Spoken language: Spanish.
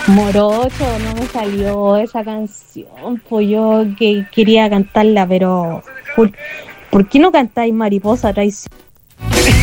Morocho, no me salió esa canción, pues yo que quería cantarla, pero full. ¿Por qué no cantáis Mariposa Traición?